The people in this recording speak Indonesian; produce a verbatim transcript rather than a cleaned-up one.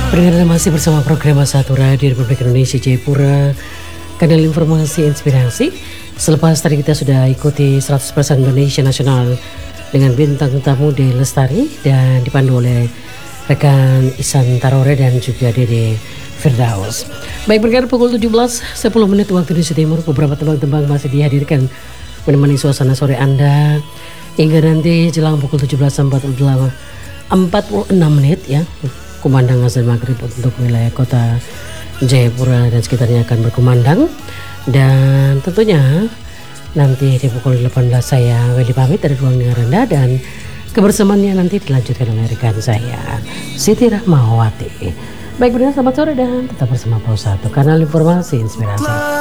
Pendengar masih bersama program Satu Radio Republik Indonesia Jayapura, kanal informasi inspirasi. Selepas tadi kita sudah ikuti seratus persen Indonesia Nasional dengan bintang tamu Dede Lestari dan dipandu oleh rekan Ihsan Tarore dan juga Dede Firdaus. Baik, pendengar, pukul tujuh belas sepuluh menit waktu Indonesia Timur, beberapa tembang-tembang masih dihadirkan menemani suasana sore Anda hingga nanti jelang pukul tujuh belas empat puluh enam menit ya. Kumandang azan maghrib untuk wilayah kota Jayapura dan sekitarnya akan berkumandang. Dan tentunya nanti di pukul delapan belas saya Welly pamit dari ruang dengar Anda, dan kebersamaannya nanti dilanjutkan oleh rekan saya Siti Rahmawati. Baik, benar, selamat sore dan tetap bersama Pos satu, kanal informasi inspirasi.